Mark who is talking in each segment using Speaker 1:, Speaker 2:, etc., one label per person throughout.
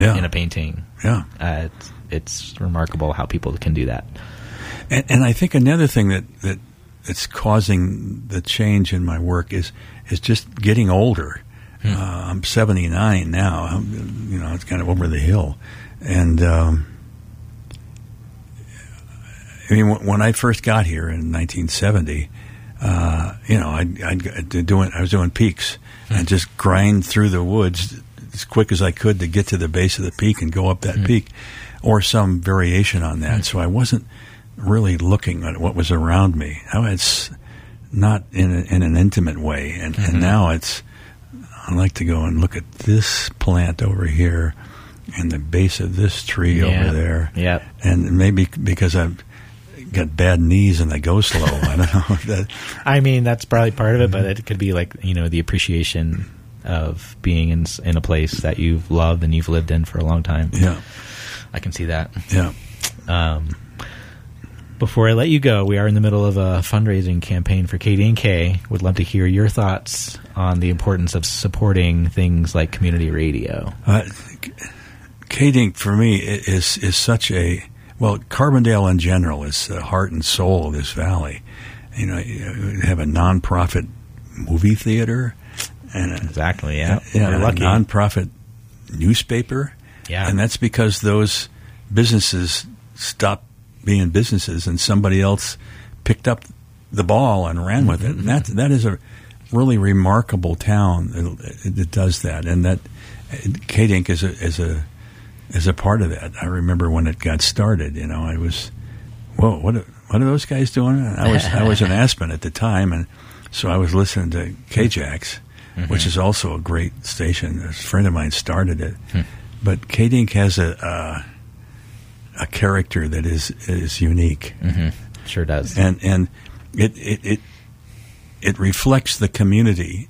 Speaker 1: in a painting.
Speaker 2: Yeah.
Speaker 1: It's remarkable how people can do that.
Speaker 2: And I think another thing that's causing the change in my work is just getting older. I'm 79 now. It's kind of over the hill. And when I first got here in 1970, I was doing peaks and just grind through the woods as quick as I could to get to the base of the peak and go up that peak, or some variation on that. So I wasn't really looking at what was around me. It's not in an intimate way, and now I like to go and look at this plant over here and the base of this tree over there.
Speaker 1: Yeah,
Speaker 2: and maybe because I've got bad knees and I go slow. I don't know if that.
Speaker 1: I mean, that's probably part of it, but it could be like the appreciation of being in a place that you've loved and you've lived in for a long time.
Speaker 2: Yeah,
Speaker 1: I can see that.
Speaker 2: Yeah.
Speaker 1: Before I let you go, we are in the middle of a fundraising campaign for KDNK. Would love to hear your thoughts on the importance of supporting things like community radio.
Speaker 2: KDNK for me is such a Carbondale in general is the heart and soul of this valley. You have a nonprofit movie theater, and
Speaker 1: exactly,
Speaker 2: a nonprofit newspaper, and that's because those businesses stopped being businesses and somebody else picked up the ball and ran with it. And that is a really remarkable town that does that, and that KDNK is a part of that. I remember when it got started. I was, whoa, what are those guys doing? And I was in Aspen at the time, and so I was listening to KJAX, which is also a great station. A friend of mine started it, but KDNK has a character that is unique.
Speaker 1: Sure does,
Speaker 2: and it reflects the community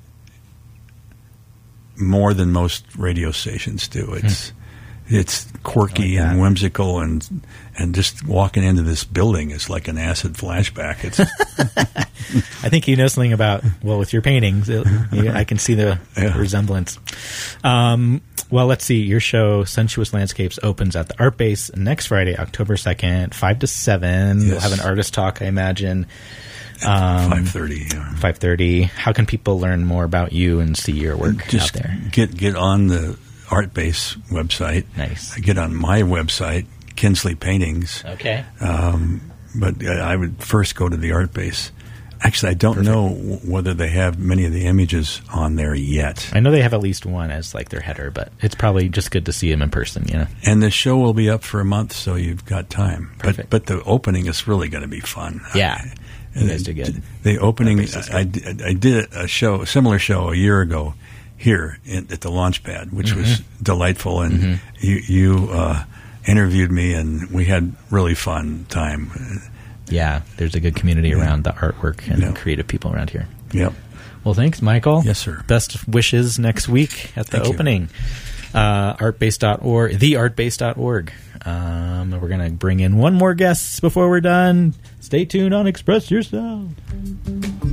Speaker 2: more than most radio stations do. It's quirky and whimsical, and just walking into this building is like an acid flashback. It's
Speaker 1: I think you know something about, with your paintings, I can see the resemblance. Well, let's see. Your show, Sensuous Landscapes, opens at the Art Base next Friday, October 2nd, 5 to 7.
Speaker 2: Yes.
Speaker 1: We'll have an artist talk, I imagine.
Speaker 2: 5:30.
Speaker 1: 5:30. How can people learn more about you and see your work out there?
Speaker 2: Get on the Art Base website.
Speaker 1: Nice.
Speaker 2: Get on my website, Kinsley Paintings.
Speaker 1: Okay.
Speaker 2: But I would first go to the Art Base. Actually, I don't know whether they have many of the images on there yet.
Speaker 1: I know they have at least one as like their header, but it's probably just good to see them in person,
Speaker 2: And the show will be up for a month, so you've got time.
Speaker 1: Perfect.
Speaker 2: But the opening is really going to be fun.
Speaker 1: Yeah. You guys do good.
Speaker 2: The opening, I did a similar show a year ago here at the Launchpad, which was delightful, and you interviewed me, and we had really fun time.
Speaker 1: Yeah, there's a good community around the artwork and creative people around here.
Speaker 2: Yep.
Speaker 1: Well, thanks, Michael.
Speaker 2: Yes, sir.
Speaker 1: Best wishes next week at the opening. Artbase.org, theartbase.org. We're going to bring in one more guest before we're done. Stay tuned on Express Yourself.